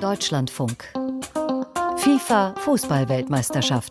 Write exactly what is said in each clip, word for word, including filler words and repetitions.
Deutschlandfunk. FIFA Fußball-Weltmeisterschaft.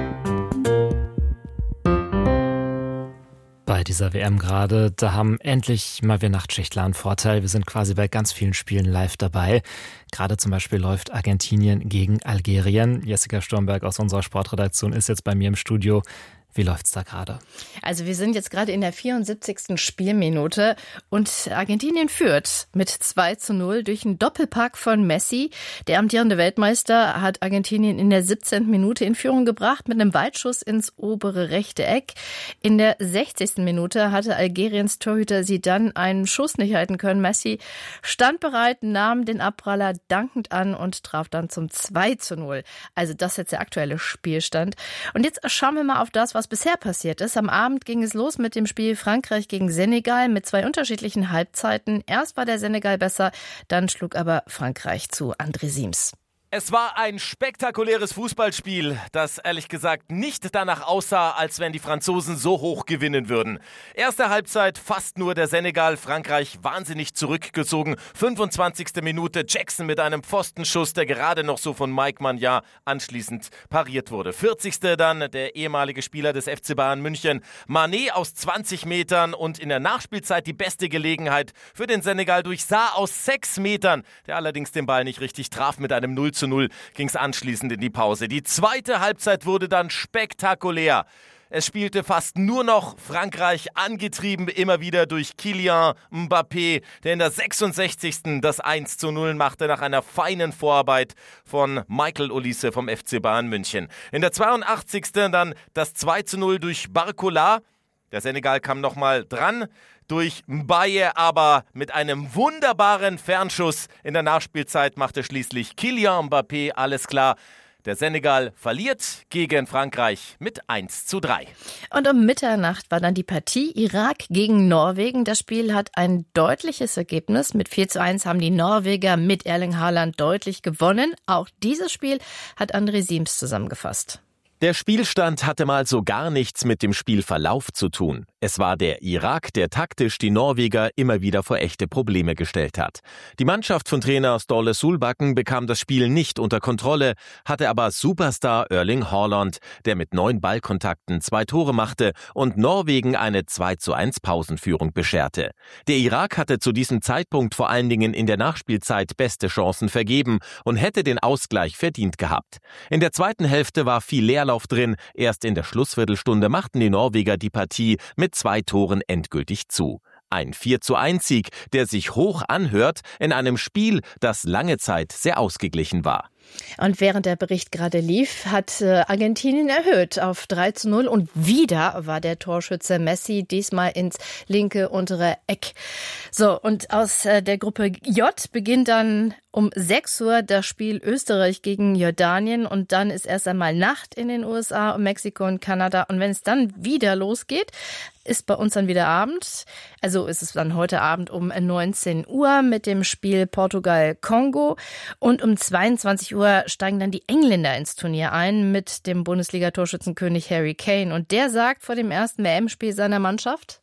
Bei dieser W M gerade, da haben endlich mal wir Nachtschichtler einen Vorteil. Wir sind quasi bei ganz vielen Spielen live dabei. Gerade zum Beispiel läuft Argentinien gegen Algerien. Jessica Sturmberg aus unserer Sportredaktion ist jetzt bei mir im Studio. Wie läuft's da gerade? Also wir sind jetzt gerade in der vierundsiebzigsten Spielminute und Argentinien führt mit zwei zu null durch einen Doppelpack von Messi. Der amtierende Weltmeister hat Argentinien in der siebzehnten Minute in Führung gebracht mit einem Weitschuss ins obere rechte Eck. In der sechzigsten Minute hatte Algeriens Torhüter sie dann einen Schuss nicht halten können. Messi stand bereit, nahm den Abpraller dankend an und traf dann zum zwei zu null. Also das ist jetzt der aktuelle Spielstand. Und jetzt schauen wir mal auf das, was Was bisher passiert ist. Am Abend ging es los mit dem Spiel Frankreich gegen Senegal mit zwei unterschiedlichen Halbzeiten. Erst war der Senegal besser, dann schlug aber Frankreich zu. André Siems. Es war ein spektakuläres Fußballspiel, das ehrlich gesagt nicht danach aussah, als wenn die Franzosen so hoch gewinnen würden. Erste Halbzeit fast nur der Senegal, Frankreich wahnsinnig zurückgezogen. fünfundzwanzigste Minute Jackson mit einem Pfostenschuss, der gerade noch so von Mike Maignan anschließend pariert wurde. vierzigste dann der ehemalige Spieler des F C Bayern München, Mané aus zwanzig Metern und in der Nachspielzeit die beste Gelegenheit für den Senegal durch Sarr aus sechs Metern, der allerdings den Ball nicht richtig traf. Mit einem null zu null ging es anschließend in die Pause. Die zweite Halbzeit wurde dann spektakulär. Es spielte fast nur noch Frankreich, angetrieben immer wieder durch Kylian Mbappé, der in der sechsundsechzigsten das eins zu null machte nach einer feinen Vorarbeit von Michael Olise vom F C Bayern München. In der zweiundachtzigsten dann das zwei zu null durch Barcola. Der Senegal kam nochmal dran. Durch Mbaye, aber mit einem wunderbaren Fernschuss in der Nachspielzeit machte schließlich Kylian Mbappé alles klar. Der Senegal verliert gegen Frankreich mit eins zu drei. Und um Mitternacht war dann die Partie Irak gegen Norwegen. Das Spiel hat ein deutliches Ergebnis. Mit vier zu eins haben die Norweger mit Erling Haaland deutlich gewonnen. Auch dieses Spiel hat André Siems zusammengefasst. Der Spielstand hatte mal so gar nichts mit dem Spielverlauf zu tun. Es war der Irak, der taktisch die Norweger immer wieder vor echte Probleme gestellt hat. Die Mannschaft von Trainer Ståle Solbakken bekam das Spiel nicht unter Kontrolle, hatte aber Superstar Erling Haaland, der mit neun Ballkontakten zwei Tore machte und Norwegen eine zwei zu eins Pausenführung bescherte. Der Irak hatte zu diesem Zeitpunkt vor allen Dingen in der Nachspielzeit beste Chancen vergeben und hätte den Ausgleich verdient gehabt. In der zweiten Hälfte war viel Leerlauf drin. Erst in der Schlussviertelstunde machten die Norweger die Partie mit zwei Toren endgültig zu. Ein vier zu eins Sieg, der sich hoch anhört in einem Spiel, das lange Zeit sehr ausgeglichen war. Und während der Bericht gerade lief, hat Argentinien erhöht auf drei zu null und wieder war der Torschütze Messi diesmal ins linke untere Eck. So, und aus der Gruppe J beginnt dann um sechs Uhr das Spiel Österreich gegen Jordanien und dann ist erst einmal Nacht in den U S A und Mexiko und Kanada und wenn es dann wieder losgeht, ist bei uns dann wieder Abend. Also ist es dann heute Abend um neunzehn Uhr mit dem Spiel Portugal-Kongo und um zweiundzwanzig Uhr steigen dann die Engländer ins Turnier ein mit dem Bundesliga-Torschützenkönig Harry Kane. Und der sagt vor dem ersten W M-Spiel seiner Mannschaft: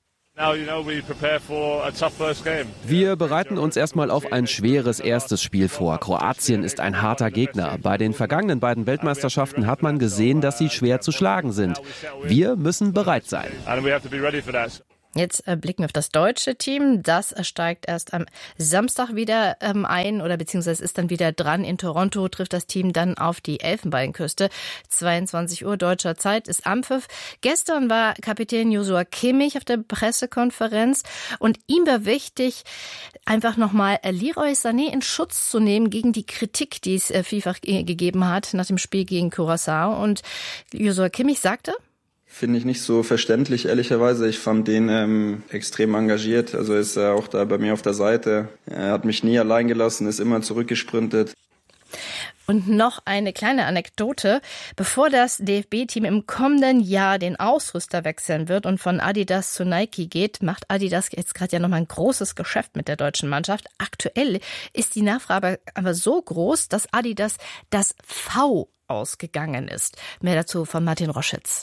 Wir bereiten uns erstmal auf ein schweres erstes Spiel vor. Kroatien ist ein harter Gegner. Bei den vergangenen beiden Weltmeisterschaften hat man gesehen, dass sie schwer zu schlagen sind. Wir müssen bereit sein. Jetzt äh, blicken wir auf das deutsche Team. Das steigt erst am Samstag wieder ähm, ein oder beziehungsweise ist dann wieder dran. In Toronto trifft das Team dann auf die Elfenbeinküste. zweiundzwanzig Uhr deutscher Zeit ist Anpfiff. Gestern war Kapitän Joshua Kimmich auf der Pressekonferenz und ihm war wichtig, einfach nochmal Leroy Sané in Schutz zu nehmen gegen die Kritik, die es äh, vielfach ge- gegeben hat nach dem Spiel gegen Curaçao. Und Joshua Kimmich sagte: Finde ich nicht so verständlich, ehrlicherweise. Ich fand den ähm, extrem engagiert. Also ist er auch da bei mir auf der Seite. Er hat mich nie allein gelassen, ist immer zurückgesprintet. Und noch eine kleine Anekdote. Bevor das D F B-Team im kommenden Jahr den Ausrüster wechseln wird und von Adidas zu Nike geht, macht Adidas jetzt gerade ja nochmal ein großes Geschäft mit der deutschen Mannschaft. Aktuell ist die Nachfrage aber so groß, dass Adidas das V ausgegangen ist. Mehr dazu von Martin Roschitz.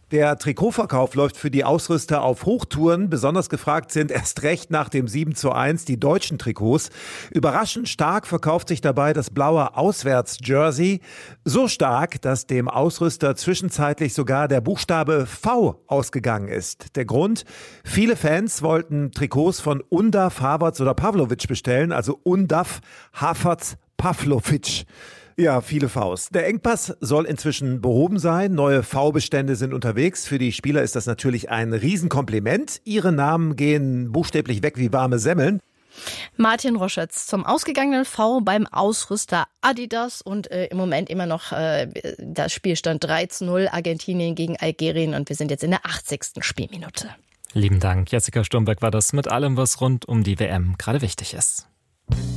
Der Trikotverkauf läuft für die Ausrüster auf Hochtouren. Besonders gefragt sind erst recht nach dem sieben zu eins die deutschen Trikots. Überraschend stark verkauft sich dabei das blaue Auswärts-Jersey. So stark, dass dem Ausrüster zwischenzeitlich sogar der Buchstabe V ausgegangen ist. Der Grund? Viele Fans wollten Trikots von Undav, Havertz oder Pavlovic bestellen, also Undav, Havertz, Pavlovic. Ja, viele Vs. Der Engpass soll inzwischen behoben sein. Neue V-Bestände sind unterwegs. Für die Spieler ist das natürlich ein Riesenkompliment. Ihre Namen gehen buchstäblich weg wie warme Semmeln. Martin Roschetz zum ausgegangenen V beim Ausrüster Adidas und äh, im Moment immer noch äh, der Spielstand drei zu null, Argentinien gegen Algerien und wir sind jetzt in der achtzigsten Spielminute. Lieben Dank. Jessica Sturmberg war das mit allem, was rund um die W M gerade wichtig ist.